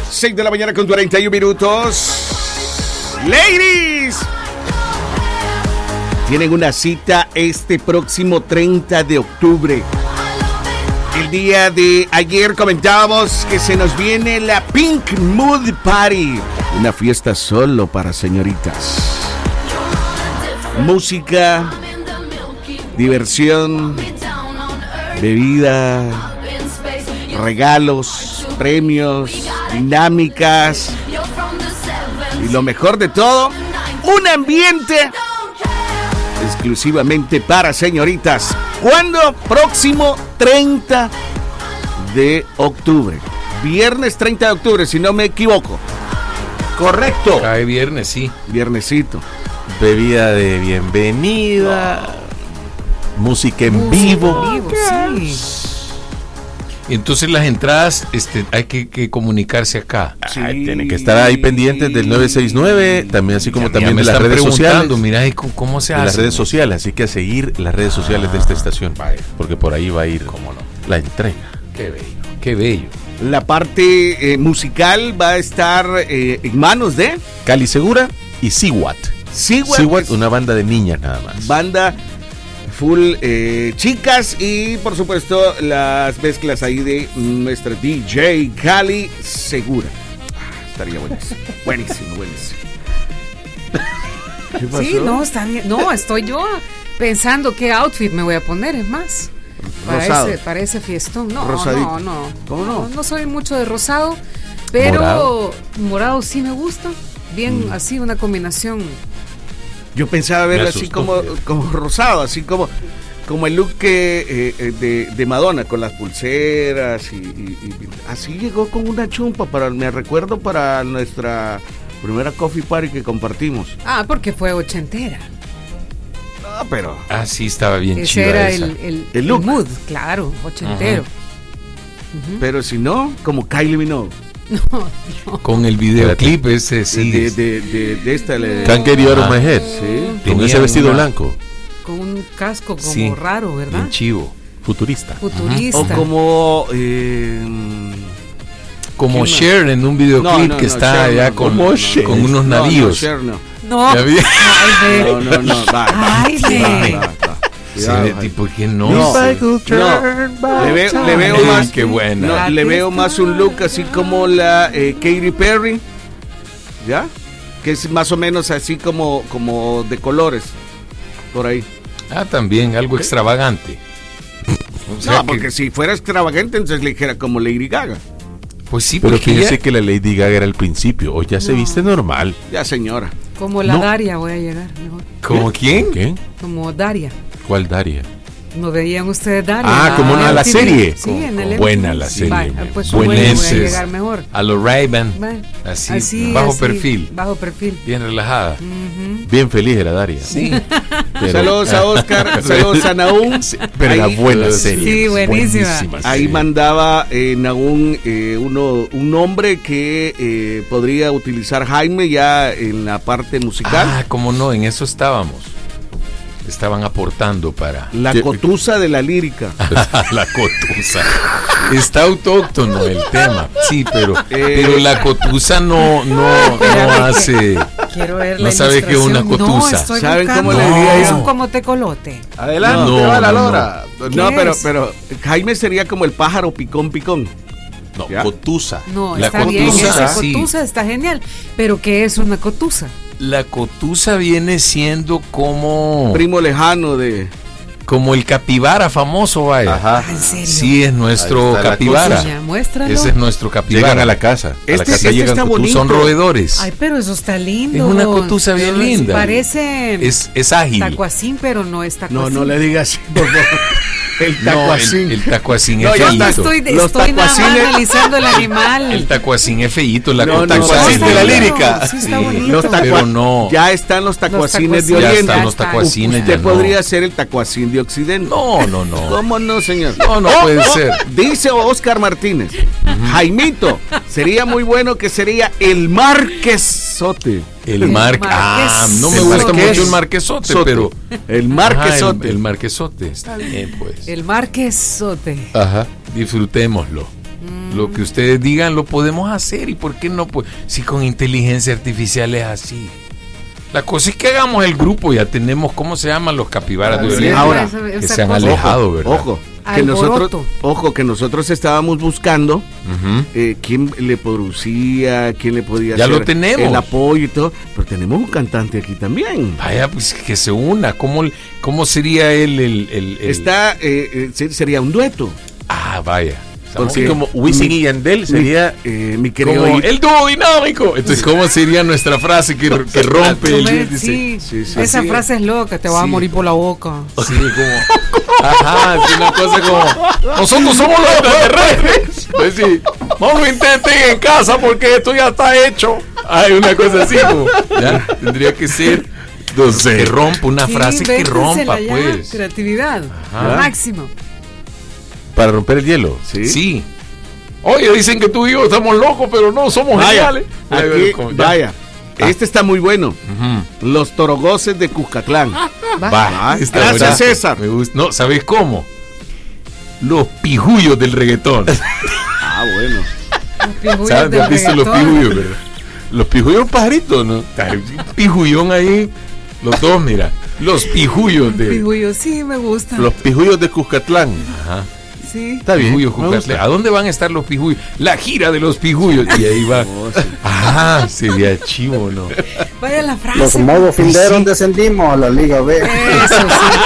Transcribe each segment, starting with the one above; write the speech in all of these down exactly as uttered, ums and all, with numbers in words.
seis de la mañana con cuarenta y un minutos. Ladies, tienen una cita este próximo treinta de octubre. El día de ayer comentábamos que se nos viene la Pink Mood Party, una fiesta solo para señoritas. Música, diversión, bebida, regalos, premios, dinámicas y lo mejor de todo, un ambiente exclusivamente para señoritas. ¿Cuándo? Próximo treinta de octubre. Viernes treinta de octubre, si no me equivoco. Correcto. Cae viernes, sí. Viernesito. Bebida de bienvenida. Oh. Música en música vivo. En vivo, sí. Entonces las entradas este, hay que, que comunicarse acá. Sí. Ay, tienen que estar ahí pendientes del nueve seis nueve, también así como ya, también ya de las redes sociales. Mira, ¿cómo se de hace? Las redes sociales, así que a seguir las redes sociales ah, de esta estación, vaya. Porque por ahí va a ir ¿Cómo no? la entrega. Qué bello, qué bello. La parte eh, musical va a estar eh, en manos de Cali Segura y Siwat. Siwat, Siwat, una banda de niñas nada más. Banda full eh, chicas y por supuesto las mezclas ahí de nuestra D J Cali Segura. Ah, estaría buenísimo, buenísimo, buenísimo. ¿Qué pasó? Sí, no, está bien. No, estoy yo pensando qué outfit me voy a poner, es más. Para rosado. ese, para ese fiestón. No, Rosadito. no, no. ¿Cómo no? no? No soy mucho de rosado, pero morado, morado sí me gusta. Bien, mm. así una combinación. Yo pensaba verlo así como, como rosado, así como, como el look que, eh, de, de Madonna, con las pulseras y, y, y así llegó con una chumpa, para me recuerdo para nuestra primera coffee party que compartimos. Ah, porque fue ochentera. No, pero... Ah, sí, estaba bien ese chida era esa. El, el, el look. El mood, claro, ochentero. Uh-huh. Uh-huh. Pero si no, como Kylie Minogue. No, no. Con el videoclip ese, sí. De, de, de, de esta... Le... Can't Get You Out of My Head. Sí. Con ese vestido una... blanco. Con un casco como sí, raro, ¿verdad? Un chivo. Futurista. Futurista. O como... Eh... Como Cher en un videoclip no, no, que no, está Cher, allá no, con, no, no, con unos navíos. No, no, no. No, no, no, va. Ay, ve. Sí, de tipo que no, no, no. Le, ve, le veo más qué buena. No, le veo más un look así como la eh, Katy Perry, ¿ya? Que es más o menos así como como de colores por ahí. Ah, también algo ¿qué? Extravagante. O sea, no, porque que... si fuera extravagante entonces le dijera como Lady Gaga. Pues sí, pero fíjese ya... que la Lady Gaga era el principio, hoy ya no. se viste normal. Ya, señora. Como la no. Daria voy a llegar mejor. ¿Como quién? ¿Qué? Como Daria. ¿Cuál Daria? ¿No veían ustedes Daria? Ah, como una la serie. Sí, en el buena la serie. Va, pues bueno, voy a llegar mejor. A lo Ray-Ban. Así, así, bajo así, perfil. Bajo perfil. Bien relajada. Uh-huh. Bien feliz era Daria. Sí. Pero, saludos a Oscar, saludos a Nahum. Sí, pero ahí, la buena serie. Sí, buenísima. buenísima ahí serie. Mandaba eh, Nahum eh, uno, un nombre que eh, podría utilizar Jaime ya en la parte musical. Ah, cómo no, en eso estábamos. Estaban aportando para... La ¿Qué? Cotusa de la lírica. La cotusa. Está autóctono el tema. Sí, pero, eh, pero la cotusa no, no, no hace... Quiero ver no sabe qué es una cotusa. No, ¿saben cómo no. le diría Es un como tecolote. Adelante, no, va la no, lora. No, no pero, pero Jaime sería como el pájaro picón picón. No, ¿ya? Cotusa. No, la está cotusa, bien, esa sí. cotusa está genial. Pero ¿qué es una cotusa? La cotusa viene siendo como... primo lejano de... como el capibara famoso, vaya. Ajá. ¿En serio? Sí, es nuestro capibara. Muéstralo. Ese es nuestro capibara. Llegan a la casa. Este, a la casa este llegan está bonito. Son roedores. Ay, pero eso está lindo. Es una cotusa bien linda. Parece... Es, es ágil. Tacuacín, pero no es tacuacín. No, no le digas por favor. El tacuacín. No, el, el tacuacín no, es feíto. Estoy, Los estoy nada más analizando el animal. El tacuacín es feíto. La no, tacuacín no, de la no, lírica. Sí, está sí. bonito. Los tacua- pero no. Ya están los tacuacines de Ya Oriente. están los tacuacines. Usted ya podría no. ser el tacuacín de Occidente. No, no, no. ¿Cómo no, señor? No, no oh, puede oh, ser. Dice Oscar Martínez. Uh-huh. Jaimito, sería muy bueno que sería el Marquesote. El, el mar... Ah, no me gusta marqués. mucho el marquesote, Sote. pero... El marquesote. Ajá, el, el marquesote. Está bien, pues. El marquesote. Ajá, disfrutémoslo. Mm. Lo que ustedes digan lo podemos hacer. ¿Y por qué no? Pues, si con inteligencia artificial es así. La cosa es que hagamos el grupo. Ya tenemos, ¿cómo se llaman los capibaras de Belén? Ahora, esa, esa que se han cosa. alejado, ¿verdad? Ojo, que nosotros, ojo, que nosotros estábamos buscando uh-huh. eh, quién le producía, quién le podía ya hacer lo tenemos. el apoyo y todo. Pero tenemos un cantante aquí también. Vaya, pues que se una. ¿Cómo, cómo sería él el, el, el... Está, eh, eh, sería un dueto. Ah, vaya. Porque como Wisin y Yandel sería mi, eh, mi querido como el dúo dinámico. Entonces, ¿cómo sería nuestra frase que, que rompe el sí, sí, sí, esa sí. frase es loca, te vas sí. a morir por la boca. Sí, como ajá, es una cosa como nosotros somos los extraterrestres. Pues sí, no lo intenten en casa porque esto ya está hecho. Hay una cosa así como, ya, tendría que ser no sé. que rompa una sí, frase que rompa, ya, pues. Creatividad, al máximo. Para romper el hielo. Sí. Sí. Oye, dicen que tú y yo estamos locos, pero no, somos vaya, geniales. Aquí, vaya, ah. este está muy bueno. Uh-huh. Los torogoces de Cuscatlán. Va. Ah, gracias, César. Me gusta. No, ¿sabes cómo? Los pijullos del reggaetón. Ah, bueno. Los ¿Sabes? ¿Has visto los pijullos, verdad? Los pijullos un pajarito, ¿no? Un pijullón ahí. Los dos, mira. Los pijullos de. Pijullos, sí, me gusta. Los pijullos de Cuscatlán. Ajá. Sí. Está bien. Pijullos, ¿a dónde van a estar los pijullos? La gira de los pijullos. Y ahí va. Oh, sí. Ah, sería chivo, ¿no? Vaya la frase. Los modos finderos sí. descendimos a la Liga B. Eso sí.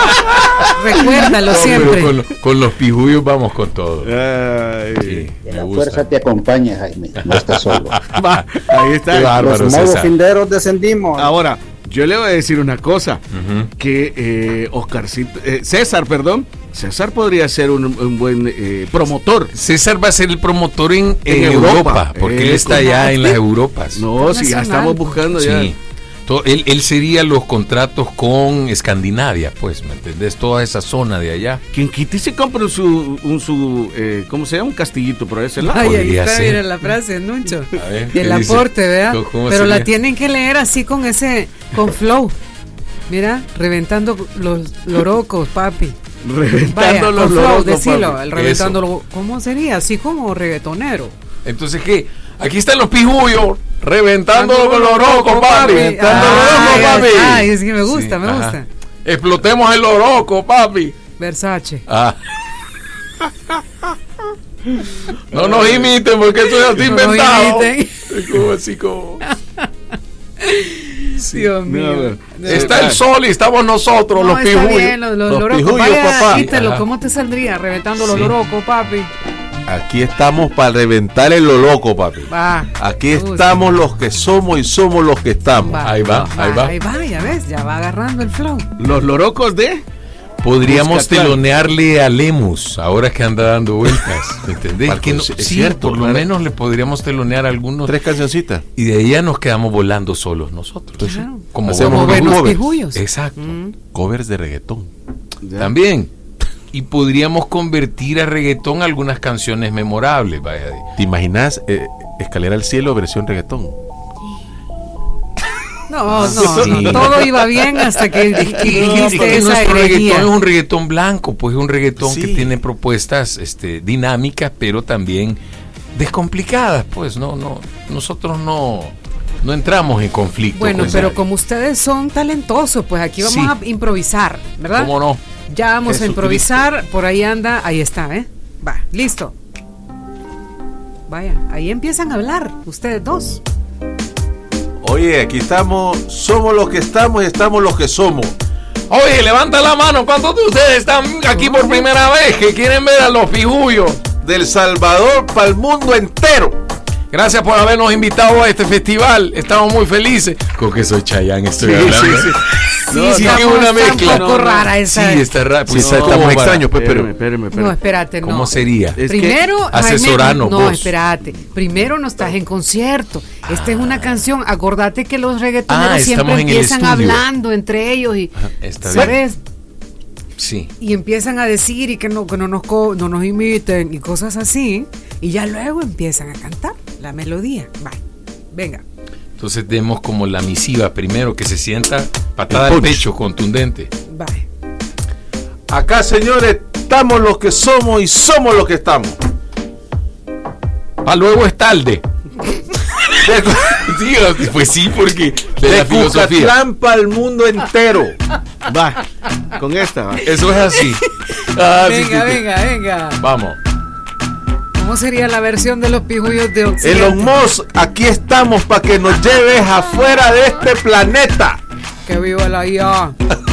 Recuérdalo no, siempre. Con, con los pijullos vamos con todo. Ay, sí, que la gusta. Fuerza te acompaña, Jaime. No estás solo. Va, ahí está. Bárbaro, los modos finderos descendimos. Ahora, yo le voy a decir una cosa. Uh-huh. Que eh, Oscarcito, eh, César, perdón. César podría ser un, un buen eh, promotor. César va a ser el promotor en, en, en Europa, Europa, porque eh, él está allá en las Europas. No, si sí, ya estamos buscando ya. Sí. Todo, él, él sería los contratos con Escandinavia, pues, ¿me entendés? Toda esa zona de allá. Quien quite se compra su, un, su eh, ¿cómo se llama? Un castillito por ese lado. Ay, ahí está, mira la frase, Nuncho. El aporte, ¿verdad? Pero sería? La tienen que leer así con ese, con flow. Mira, reventando los lorocos, papi. Reventando Vaya, los flow, locos, decilo, el reventando lo, ¿cómo sería? Así como reggaetonero. Entonces, ¿qué? Aquí están los pijullos, reventando con los locos, papi. Reventando los locos, papi. Ay, es que me gusta, sí, me ajá. gusta. Explotemos el loroco, papi. Versace. Ah. No nos imiten porque esto ya está no inventado. Es como así como... Sí. Dios mío. No, está el sol y estamos nosotros, no, los pijullos. Los, los, los pijullos, papá. Quítelo, ¿cómo te saldría? Reventando los sí. lorocos, papi. Aquí estamos para reventar el loloco, papi. Va. Aquí estamos los que somos y somos los que estamos. Va, ahí va, va, ahí va. Ahí va, ya ves, ya va agarrando el flow. Los lorocos de... Podríamos Buscatlán. Telonearle a Lemus, ahora que anda dando vueltas, ¿me entendés? Que no, es sí, cierto, por lo menos le podríamos telonear algunos. Tres cancioncitas. Y de ahí ya nos quedamos volando solos nosotros. Claro. Como hacemos buenos pijullos. Exacto. Mm. Covers de reggaetón. Ya. También. Y podríamos convertir a reggaetón algunas canciones memorables. Vaya. ¿Te imaginas eh, Escalera al Cielo versión reggaetón? No, no, sí. no, todo iba bien hasta que dijiste no, esa nuestro reggaetón es un reggaetón blanco, pues es un reggaetón sí. que tiene propuestas este, dinámicas, pero también descomplicadas, pues no, no, nosotros no, no entramos en conflicto. Bueno, pues, pero como ustedes son talentosos, pues aquí vamos sí. a improvisar, ¿verdad? ¿Cómo no? Ya vamos Eso a improvisar, Cristo. Por ahí anda, ahí está, ¿eh? Va, listo. Vaya, ahí empiezan a hablar, ustedes dos. Oye, aquí estamos, somos los que estamos y estamos los que somos. Oye, levanta la mano, ¿cuántos de ustedes están aquí por primera vez que quieren ver a los pijullos del Salvador para el mundo entero? Gracias por habernos invitado a este festival, estamos muy felices. Con que soy Chayanne, estoy sí, hablando. Sí, sí. Sí, no, sí, es una mezcla. Un poco rara esa. Sí, está rara. Pues sí, no, estamos extraños, pues, pero. Espérame, espérame. No, espérate, no. ¿Cómo sería? Es Primero, asesoranos. No, espérate. Primero no estás en concierto. Esta ah. es una canción. Acordate que los reggaetoneros ah, siempre empiezan hablando entre ellos y. Está ¿sabes? Bien. Sí. Y empiezan a decir y que no, que no nos no nos imiten y cosas así. Y ya luego empiezan a cantar la melodía. Vale. Venga. Entonces demos como la misiva primero, que se sienta patada al pecho contundente. Vale. Acá, señores, estamos los que somos y somos los que estamos. Pa' luego es tarde. Sí, pues sí, porque de, de la filosofía. Cucatlán para el mundo entero. Va, con esta va. Eso es así. Ah, venga, sí, sí, venga, sí. venga. Vamos. ¿Cómo sería la versión de los pijullos de Occidente? Elon Musk, aquí estamos para que nos lleves afuera de este planeta. Que viva la I A.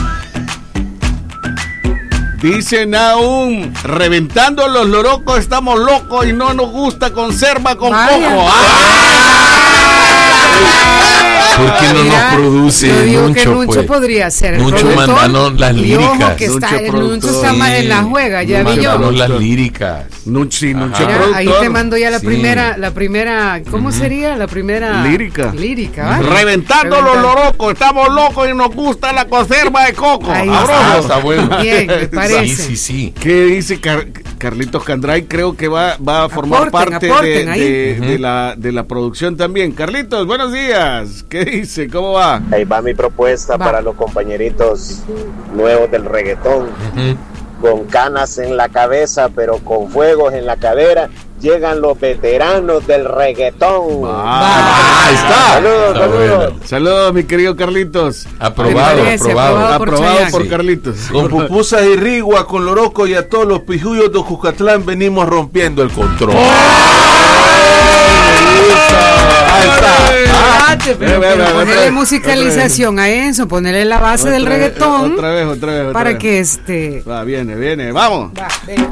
Dicen aún, reventando los lorocos, estamos locos y no nos gusta conserva con Vaya. coco. ¡Ah! ¿Por qué no Mira, nos produce yo digo Nuncho, que Nuncho pues? podría ser el Nuncho productor. mandanos las Y ojo líricas. que está, Nuncho el Nuncho está productor. más en la juega, ya vi yo. Mandanos las líricas. Nuncho, sí, Nuncho Ajá. Mira, ahí productor. te mando ya la Sí. primera, la primera, ¿cómo uh-huh. sería? La primera lírica. Lírica, ¿vale? Reventando Reventando. los lorocos, estamos locos y nos gusta la conserva de coco. Ahí Abrojo. Ah, está bueno. Bien, me parece. Sí, sí, sí. ¿Qué dice Car- Carlitos Candray? Creo que va, va a formar Aporten, parte aporten de, ahí. de, Uh-huh. de la, de la producción también. Carlitos, buenos días. ¿Qué dice? ¿Cómo va? Ahí va mi propuesta Va. para los compañeritos nuevos del reggaetón. Uh-huh. Con canas en la cabeza, pero con fuegos en la cadera, llegan los veteranos del reggaetón. Ah, ahí está. Saludos, Está saludos. bueno. Saludos, mi querido Carlitos. Aprobado, Me parece, aprobado. aprobado. por Aprobado Chayanne. por Sí. Carlitos. Con pupusas y rigua, con loroco y a todos los pijullos de Jucatlán venimos rompiendo el control. Ahí está. Espérate, pero, Ve, ve, pero ve, ponerle otra vez, musicalización a eso, ponerle la base del Otra vez, reggaetón Otra vez, otra vez. Otra para vez. que este. Va, viene, viene. Vamos. Va, venga.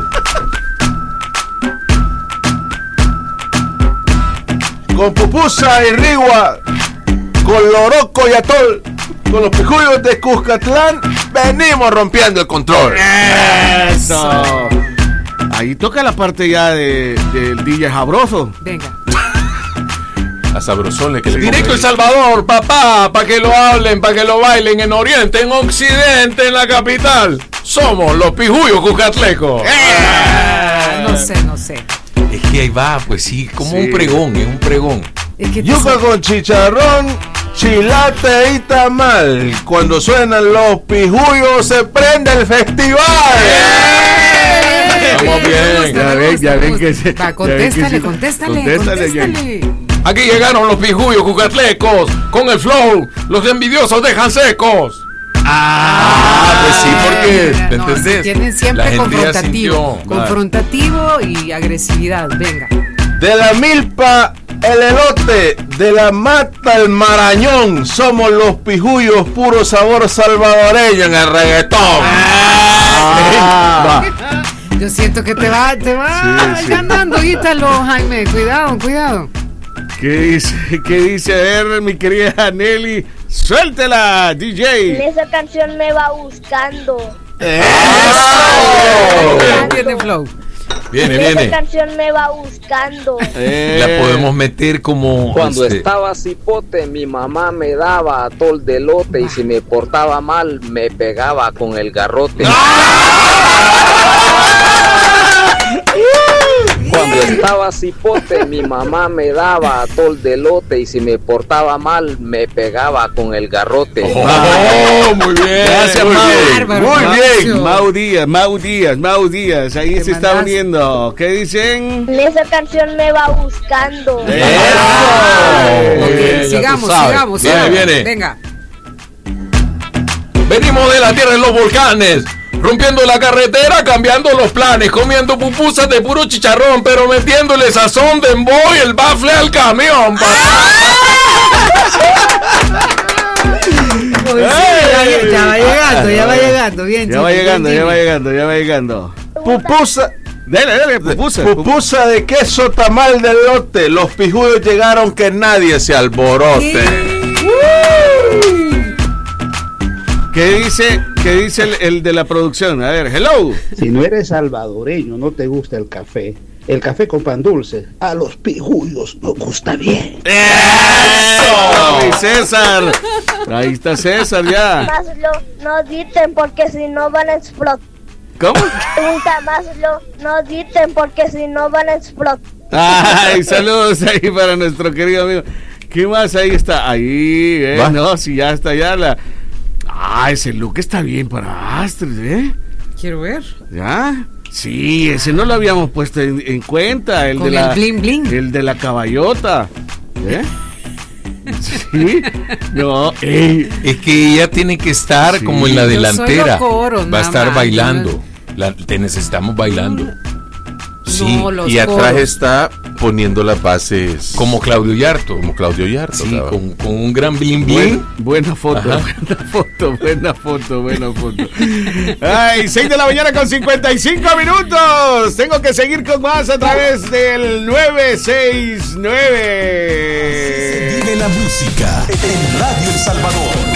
Con pupusa y rigua, con loroco y atol, con los pijullos de Cuscatlán, venimos rompiendo el control. Eso. Ahí toca la parte ya de, del D J Sabroso. Venga. A sabrosole que le Directo pongo El Salvador, papá, para que lo hablen, para que lo bailen en Oriente, en Occidente, en la capital. Somos los pijullos cucatlecos. Ah, no sé, no sé. Es que ahí va, pues sí, como Sí. un pregón, es un pregón. Es que te Yuca sa- con chicharrón, chilate y tamal. Cuando suenan los pijullos se prende el festival. Estamos me bien. gusta, Ya me ven, gusta, ya me ven gusta. que se- Va, ya ven que contéstale, sí. contéstale, Contéstale, contéstale. Aquí llegaron los pijullos cucatlecos con el flow. Los envidiosos dejan secos. Ah, pues sí, porque Mira, ¿te no, entendés? sí, tienen La siempre gente ya confrontativo, sintió. confrontativo y agresividad. Venga. De la milpa el elote, de la mata el marañón. Somos los pijullos, puro sabor salvadoreño en el reggaetón. Ah, Yo siento que te va, te va Sí, sí. ganando, Ítalo, Jaime. Cuidado, cuidado. ¿Qué dice? ¿Qué dice? A ver, mi querida Nelly. Suéltela, D En J. esa canción me va buscando. Tiene flow. Viene, En esa viene. canción me va buscando. Eh, La podemos meter como. Cuando este, estaba cipote, mi mamá me daba atol de lote y si me portaba mal, me pegaba con el garrote. Cuando estaba cipote, mi mamá me daba atol de lote y si me portaba mal, me pegaba con el garrote. Oh, muy bien. Gracias, muy Mau. bien. Bárbaro, Muy bien. Mauricio. Mau Díaz, Mau Díaz, Mau Díaz. Ahí Te se está mandas. uniendo. ¿Qué dicen? En esa canción me va buscando. Eh. Ok, bien, ya sigamos, tú sabes. sigamos, Viene, sigamos. viene. Venga. Venimos de la tierra de los volcanes, rompiendo la carretera, cambiando los planes, comiendo pupusas de puro chicharrón, pero metiéndole sazón de emboy el bafle al camión. pa- Pues sí, ya, ya va llegando, ya va llegando. Bien, Ya va chico, llegando, bien, ya va bien. llegando, ya va llegando. Pupusa, Dale, dale, pupusa. pupusa de queso tamal de lote. Los pijullos llegaron que nadie se alborote. ¿Qué dice, qué dice el, el de la producción? A ver, hello. Si no eres salvadoreño, no te gusta el café. El café con pan dulce, a los pijullos nos gusta bien. ¡Eso! Mi César. Ahí está César ya. Más lo no dicen porque si no van a explotar. ¿Cómo? Nunca más lo no dicen porque si no van a explotar. Ay, saludos ahí para nuestro querido amigo. ¿Qué más ahí está? Ahí, eh. Va. No, si ya está ya la. Ah, ese look está bien para Astrid, ¿eh? Quiero ver. ¿Ya? Sí, ese no lo habíamos puesto en, en cuenta, el Con de la el bling bling. el de la caballota. ¿Eh? Sí. No, ey. Es que ella tiene que estar Sí. como en la Yo soy delantera. los coros, Va a nada estar más. bailando. La- te necesitamos bailando. Sí, No, los Y atrás coros. está poniendo las bases como Claudio Yarto. como Claudio Yarto. Sí, ¿sabes? con, con un gran bling bling. Buen- buena foto, Ajá. buena foto, buena foto, buena foto. Ay, seis de la mañana con cincuenta y cinco minutos. Tengo que seguir con más a través del nueve seis nueve. Vive la música en Radio El Salvador.